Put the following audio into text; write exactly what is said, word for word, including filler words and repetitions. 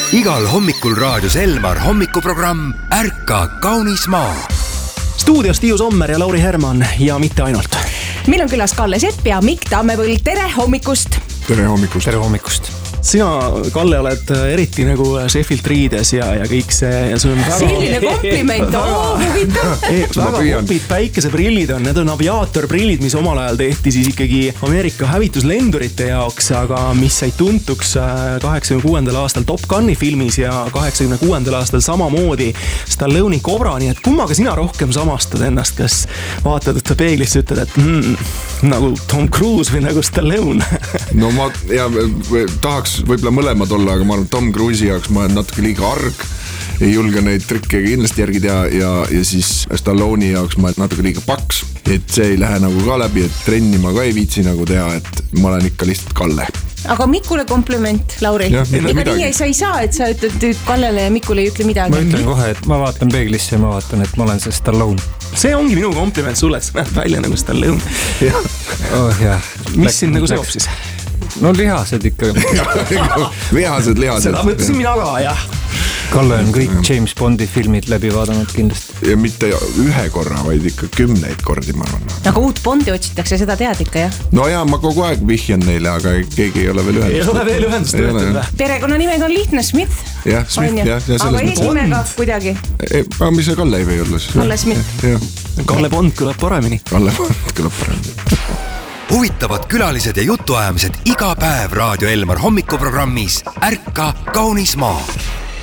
Igal hommikul raadios Elmar hommikuprogramm Ärka kaunis maa. Stuudios Tiiu Sommer ja Lauri Herman ja mitte ainult. Meil on külas Kalle Sepp ja Mikk Tammepõld. Tere hommikust! Tere hommikust! Tere hommikust! Sina, Kalle, oled eriti nagu Sheffield riides ja, ja kõik see ja sul on väga... Selline kompliment, oo, huvitav! Väga hopid päikeseprillid on, need on aviaatorprillid, mis omal ajal tehti siis ikkagi Ameerika hävituslendurite jaoks, aga mis said tuntuks kaheksakümne kuuendal aastal Top Guni filmis ja kaheksakümne kuuendal aastal samamoodi Stallone'i Cobra, nii et kummaga sina rohkem samastad ennast, kas vaatad, et sa peeglisse ütled, et mm, nagu Tom Cruise või nagu Stallone? No ma ja, tahaks võib-olla mõlemad olla, aga ma arvan, Tom Cruise'i jaoks ma olen natuke liiga arg, ei julge neid trikke kindlasti järgi teha ja, ja siis Stallone'i jaoks ma olen natuke liiga paks, et see ei lähe nagu ka läbi, et trenni ma ka ei viitsi nagu teha, et ma olen ikka lihtsalt Kalle. Aga Mikule kompliment, Lauri. Ja, Ega nii ei, sa ei saa, et sa ütled Kallele ja Mikule ei ütle midagi. Ma ütlen kohe, et ma vaatan peeglisse ja ma vaatan, et ma olen see Stallone. See ongi minu kompliment sulle, et sa näed välja nagu Stallone. Oh, jah. Mis sind nagu seob siis? No lihased ikka. Vihased, lihased. Seda mõtlesin mina ka, jah. Kalle on kõik James Bondi filmid läbi vaadanud kindlasti. Ja mitte ühe korra, vaid ikka kümneid kordi, ma arvan. Aga uut Bondi otsitakse, seda tead ikka, jah? No jaa, ma kogu aeg vihjan neile, aga keegi ei ole veel ühendust. Ei ole veel ühendust võetud. Perekonna nimega on lihtne Smith. Jah, Smith, jah. Aga eesnimega kuidagi. Aga mis see Kalle ei või olla? Kalle Smith. Kalle Bond kõlab paremini. Kalle Bond kõlab paremini. Huvitavad külalised ja jutuajamised iga päev Raadio Elmar hommikuprogrammis Ärka kaunis maa.